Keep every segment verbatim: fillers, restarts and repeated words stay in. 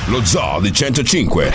lo Zoo di centocinque.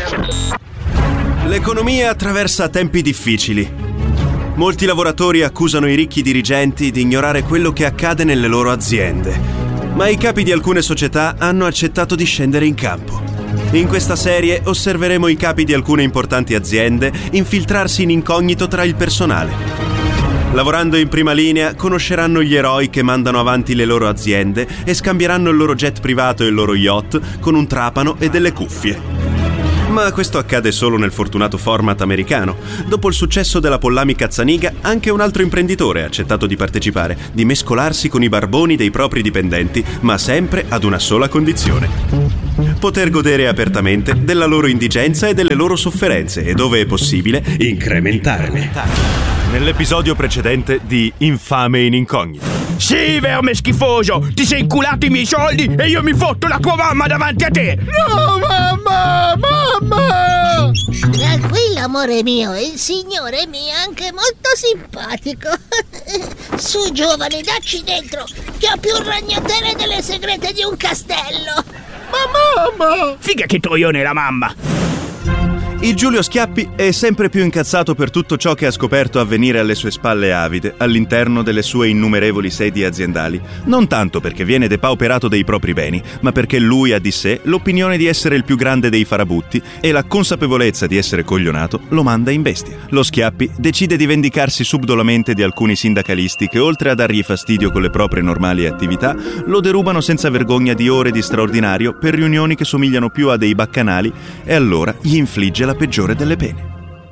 L'economia attraversa tempi difficili. Molti lavoratori accusano i ricchi dirigenti di ignorare quello che accade nelle loro aziende, ma i capi di alcune società hanno accettato di scendere in campo. In questa serie osserveremo i capi di alcune importanti aziende infiltrarsi in incognito tra il personale. Lavorando in prima linea, conosceranno gli eroi che mandano avanti le loro aziende e scambieranno il loro jet privato e il loro yacht con un trapano e delle cuffie. Ma questo accade solo nel fortunato format americano. Dopo il successo della Pollami Cazzaniga, anche un altro imprenditore ha accettato di partecipare, di mescolarsi con i barboni dei propri dipendenti, ma sempre ad una sola condizione: poter godere apertamente della loro indigenza e delle loro sofferenze e, dove è possibile, incrementarne. Nell'episodio precedente di Infame in incognito. Sì, verme schifoso! Ti sei inculato i miei soldi e io mi fotto la tua mamma davanti a te! No, mamma! Mamma! Tranquillo, amore mio, il signore mi è anche molto simpatico. Su, giovane, dacci dentro, che ho più ragnatele delle segrete di un castello. Ma mamma! Figa che troione la mamma! Il Giulio Schiappi è sempre più incazzato per tutto ciò che ha scoperto avvenire alle sue spalle avide all'interno delle sue innumerevoli sedie aziendali. Non tanto perché viene depauperato dei propri beni, ma perché lui ha di sé l'opinione di essere il più grande dei farabutti e la consapevolezza di essere coglionato lo manda in bestia. Lo Schiappi decide di vendicarsi subdolamente di alcuni sindacalisti che, oltre a dargli fastidio con le proprie normali attività, lo derubano senza vergogna di ore di straordinario per riunioni che somigliano più a dei baccanali, e allora gli infligge la peggiore delle pene.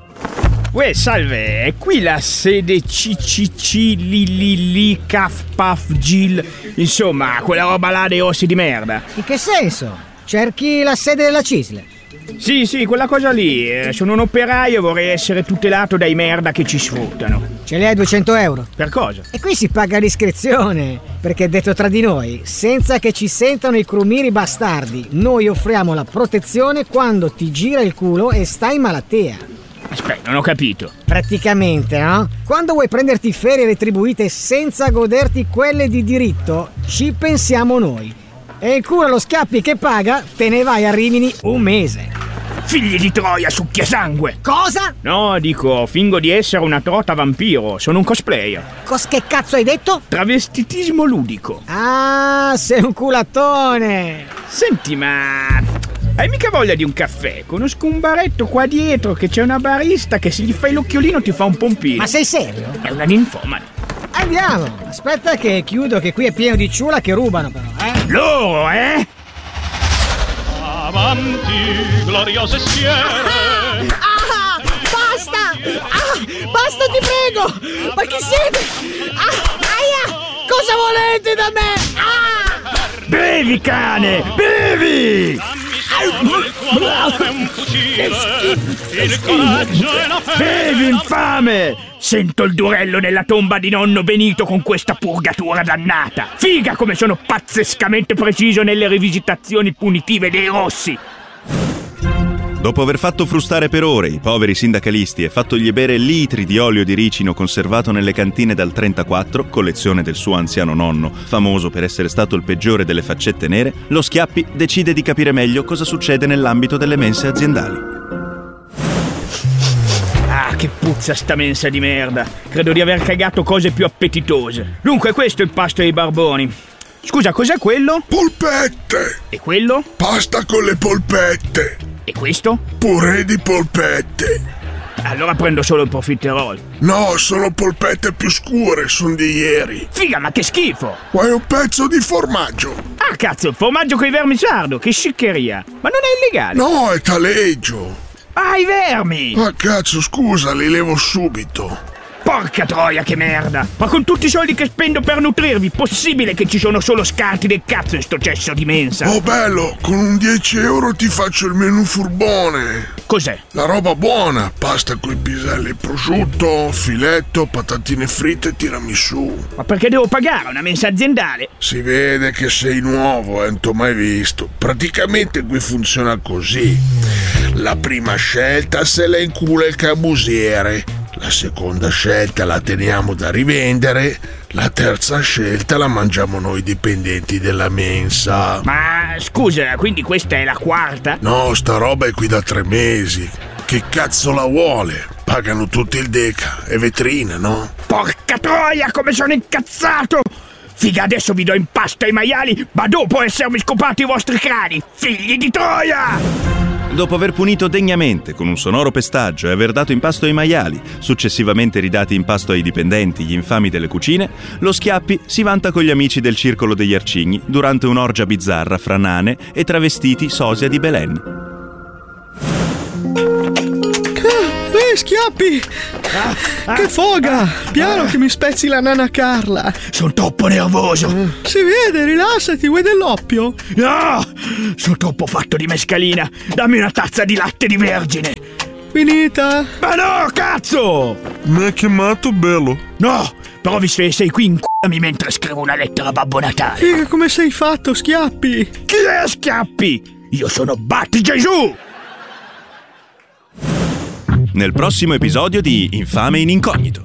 Uè, salve, è qui la sede C C C Lilili Caf Paf Gil, insomma, quella roba là dei rossi di merda. In che senso? Cerchi la sede della Cisle? Sì, sì, quella cosa lì. Sono un operaio e vorrei essere tutelato dai merda che ci sfruttano. Ce li hai duecento euro? Per cosa? E qui si paga l'iscrizione, perché detto tra di noi, senza che ci sentano i crumiri bastardi, noi offriamo la protezione quando ti gira il culo e stai in malattia. Aspetta, non ho capito. Praticamente, no? Quando vuoi prenderti ferie retribuite senza goderti quelle di diritto, ci pensiamo noi. E il culo lo Schiappi che paga, te ne vai a Rimini un mese. Figli di Troia, succhiasangue! Cosa? No, dico, fingo di essere una trota vampiro, sono un cosplayer. Cos che cazzo hai detto? Travestitismo ludico. Ah, sei un culattone! Senti, ma... hai mica voglia di un caffè? Conosco un baretto qua dietro che c'è una barista che se gli fai l'occhiolino ti fa un pompino. Ma sei serio? È una ninfomane. Andiamo! Aspetta che chiudo, che qui è pieno di ciula che rubano però, eh? Loro, eh? Avanti, gloriose schiere! Ah, ah, basta! Ah, basta, ti prego! Ma chi siete? Ah, aia! Cosa volete da me? Ah! Bevi, cane! Bevi! Bevi, infame! Sento il durello nella tomba di nonno Benito con questa purgatura dannata. Figa come sono pazzescamente preciso nelle rivisitazioni punitive dei rossi. Dopo aver fatto frustare per ore i poveri sindacalisti e fattogli bere litri di olio di ricino conservato nelle cantine dal trentaquattro, collezione del suo anziano nonno, famoso per essere stato il peggiore delle faccette nere, lo Schiappi decide di capire meglio cosa succede nell'ambito delle mense aziendali. Ah, che puzza sta mensa di merda. Credo di aver cagato cose più appetitose. Dunque, questo è il pasto dei barboni. Scusa, cos'è quello? Polpette! E quello? Pasta con le polpette! E questo? Purè di polpette! Allora prendo solo il profiterol. No, sono polpette più scure, sono di ieri. Figa, ma che schifo! Vuoi un pezzo di formaggio? Ah, cazzo, il formaggio coi vermi sardo, che sciccheria! Ma non è illegale? No, è taleggio! Ah, i vermi! Ah, cazzo, scusa, li levo subito. Porca troia, che merda! Ma con tutti i soldi che spendo per nutrirvi, possibile che ci sono solo scarti del cazzo in sto cesso di mensa? Oh, bello, con un dieci euro ti faccio il menù furbone. Cos'è? La roba buona, pasta coi piselli, prosciutto, filetto, patatine fritte e tiramisù. Ma perché devo pagare una mensa aziendale? Si vede che sei nuovo, eh, non t'ho mai visto. Praticamente qui funziona così. La prima scelta se la incula il camusiere. La seconda scelta la teniamo da rivendere, La terza scelta la mangiamo noi dipendenti della mensa. Ma scusa, quindi questa è la quarta? No, sta roba è qui da tre mesi. Che cazzo la vuole? Pagano tutti il deca e vetrina, no? Porca troia, come sono incazzato! Figa, adesso vi do in pasto ai maiali, ma dopo essermi scopati i vostri crani, figli di troia! Dopo aver punito degnamente con un sonoro pestaggio e aver dato in pasto ai maiali, successivamente ridati in pasto ai dipendenti, gli infami delle cucine, lo Schiappi si vanta con gli amici del Circolo degli Arcigni durante un'orgia bizzarra fra nane e travestiti sosia di Belen. Eh, Schiappi! Ah, ah, che foga! Ah, Piano ah, che mi spezzi la nana Carla! Sono troppo nervoso! Si vede, rilassati, vuoi dell'oppio? No! Sono troppo fatto di mescalina! Dammi una tazza di latte di vergine! Finita? Ma no, cazzo! Mi ha chiamato bello? No! Però visto che sei qui, inculami mentre scrivo una lettera a Babbo Natale! Figa, come sei fatto, Schiappi? Chi è Schiappi? Io sono Bat Gesù! Nel prossimo episodio di Infame in Incognito.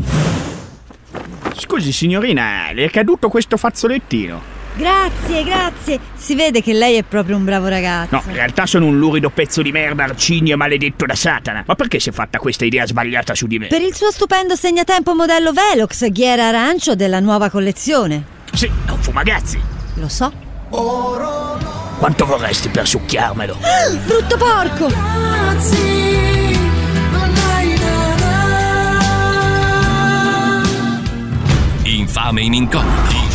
Scusi signorina, le è caduto questo fazzolettino? Grazie, grazie. Si vede che lei è proprio un bravo ragazzo. No, in realtà sono un lurido pezzo di merda, arcigno e maledetto da Satana. Ma perché si è fatta questa idea sbagliata su di me? Per il suo stupendo segnatempo modello Velox, ghiera arancio della nuova collezione. Sì, è un fumagazzi. Lo so. Quanto vorresti per succhiarmelo? Brutto porco! Infame in Incognito.